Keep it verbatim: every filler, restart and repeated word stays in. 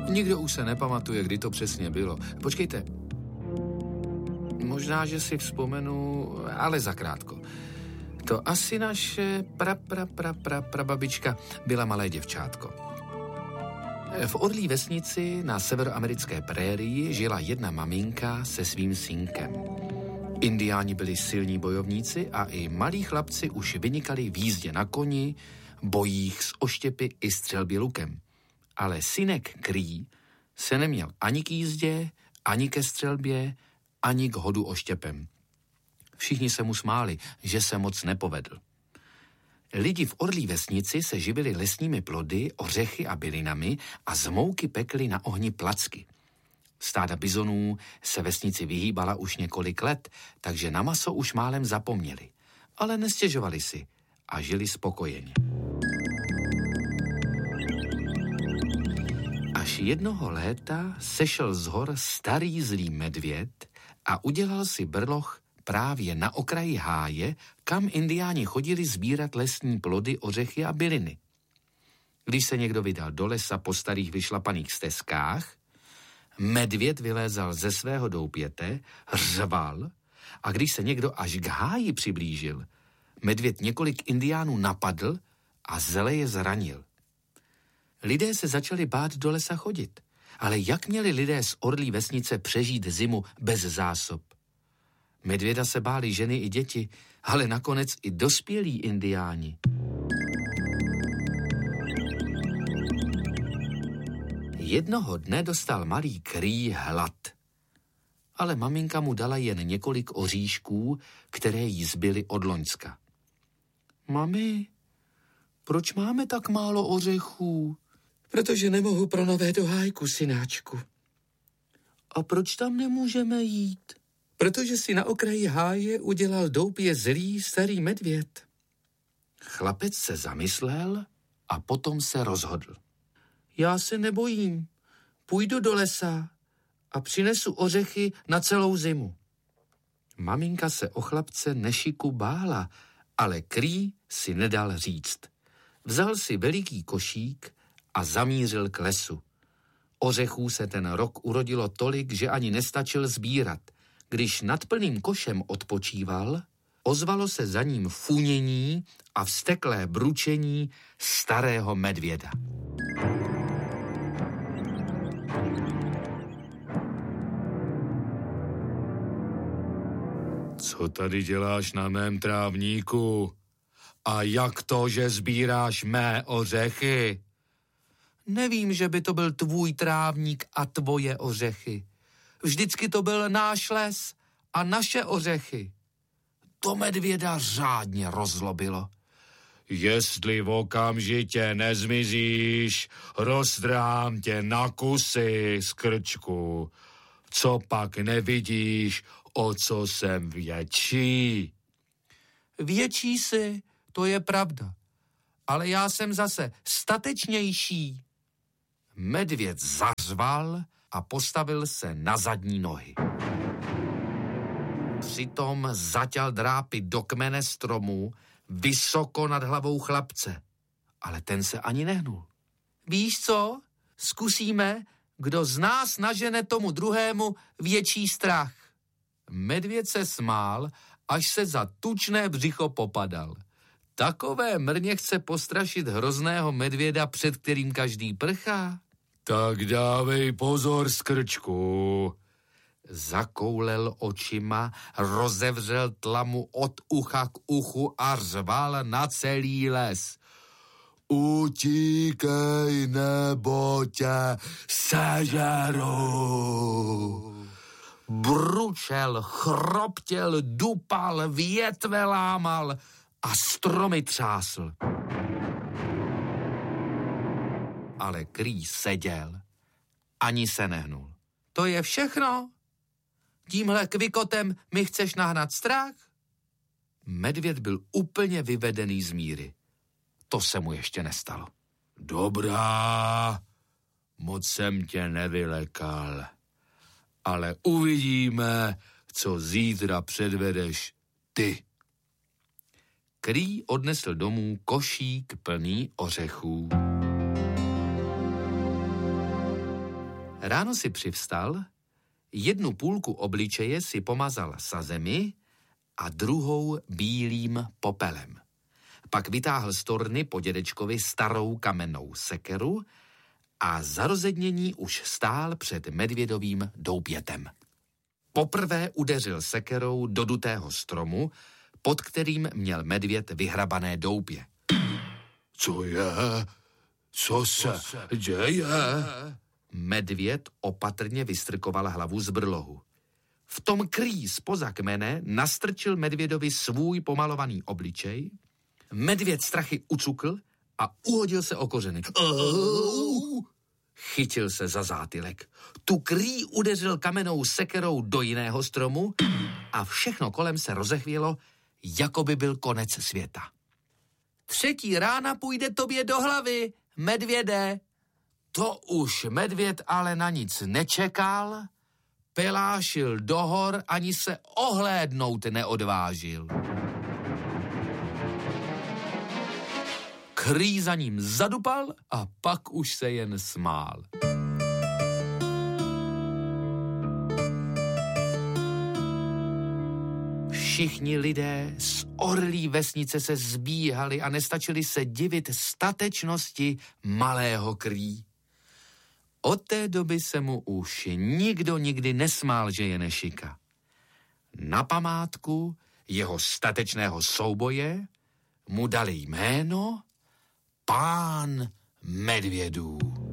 Nikdo už se nepamatuje, kdy to přesně bylo. Počkejte. Možná, že si vzpomenu, ale zakrátko. To asi naše pra, pra, pra, pra, prababička byla malé děvčátko. V Orlí vesnici na severoamerické prérii žila jedna maminka se svým synkem. Indiáni byli silní bojovníci a i malí chlapci už vynikali v jízdě na koni, bojích s oštěpy i střelbě lukem. Ale synek Cree se neměl ani k jízdě, ani ke střelbě, ani k hodu oštěpem. Všichni se mu smáli, že se moc nepovedl. Lidi v Orlí vesnici se živili lesními plody, ořechy a bylinami a z mouky pekli na ohni placky. Stáda bizonů se vesnici vyhýbala už několik let, takže na maso už málem zapomněli. Ale nestěžovali si a žili spokojeně. Až jednoho léta sešel z hor starý zlý medvěd a udělal si brloh právě na okraji háje, kam indiáni chodili sbírat lesní plody, ořechy a byliny. Když se někdo vydal do lesa po starých vyšlapaných stezkách, medvěd vylézal ze svého doupěte, řval a když se někdo až k háji přiblížil, medvěd několik indiánů napadl a zle je zranil. Lidé se začali bát do lesa chodit, ale jak měli lidé z Orlí vesnice přežít zimu bez zásob? Medvěda se báli ženy i děti, ale nakonec i dospělí indiáni. Jednoho dne dostal malý Cree hlad, ale maminka mu dala jen několik oříšků, které jí zbyly od loňska. Mami, proč máme tak málo ořechů? Protože nemohu pro nové do hájku, synáčku. A proč tam nemůžeme jít? Protože si na okraji háje udělal doupě zlý starý medvěd. Chlapec se zamyslel a potom se rozhodl. Já se nebojím, půjdu do lesa a přinesu ořechy na celou zimu. Maminka se o chlapce nešiku bála, ale Cree si nedal říct. Vzal si veliký košík a zamířil k lesu. Ořechů se ten rok urodilo tolik, že ani nestačil sbírat. Když nad plným košem odpočíval, ozvalo se za ním funění a vzteklé bručení starého medvěda. Co tady děláš na mém trávníku? A jak to, že sbíráš mé ořechy? Nevím, že by to byl tvůj trávník a tvoje ořechy. Vždycky to byl náš les a naše ořechy. To medvěda řádně rozlobilo. Jestli okamžitě nezmizíš, rozdrám tě na kusy, skrčku. Co pak nevidíš, o co jsem větší? Větší jsi, to je pravda. Ale já jsem zase statečnější. Medvěd zařval a postavil se na zadní nohy. Přitom zatěl drápy do kmene stromu vysoko nad hlavou chlapce. Ale ten se ani nehnul. Víš co? Zkusíme, kdo z nás nažene tomu druhému větší strach. Medvěd se smál, až se za tučné břicho popadal. Takové mrně chce postrašit hrozného medvěda, před kterým každý prchá? Tak dávej pozor, skrčku. Zakoulel očima, rozevřel tlamu od ucha k uchu a řval na celý les. Utíkej, nebo tě sežeru. Bručel, chroptěl, dupal, větve lámal a stromy třásl. Ale Cree seděl, ani se nehnul. To je všechno? Tímhle kvikotem mi chceš nahnat strach? Medvěd byl úplně vyvedený z míry. To se mu ještě nestalo. Dobrá, moc jsem tě nevylekal, ale uvidíme, co zítra předvedeš ty. Cree odnesl domů košík plný ořechů. Ráno si přivstal, jednu půlku obličeje si pomazal sazemi a druhou bílým popelem. Pak vytáhl z torny po dědečkovi starou kamennou sekeru a za rozednění už stál před medvědovým doupětem. Poprvé udeřil sekerou do dutého stromu, pod kterým měl medvěd vyhrabané doupě. Co je? Co se děje? Medvěd opatrně vystrkoval hlavu z brlohu. V tom krý zpoza kmene nastrčil medvědovi svůj pomalovaný obličej, medvěd strachy ucukl a uhodil se o kořeny. Chytil se za zátylek. Tu krý udeřil kamennou sekerou do jiného stromu a všechno kolem se rozechvělo, jako by byl konec světa. Třetí rána půjde tobě do hlavy, medvěde. To už medvěd ale na nic nečekal, pelášil do hor, ani se ohlédnout neodvážil. Krý za ním zadupal a pak už se jen smál. Všichni lidé z orlí vesnice se zbíhali a nestačili se divit statečnosti malého Krý. Od té doby se mu už nikdo nikdy nesmál, že je nešika. Na památku jeho statečného souboje mu dali jméno Pán medvědů.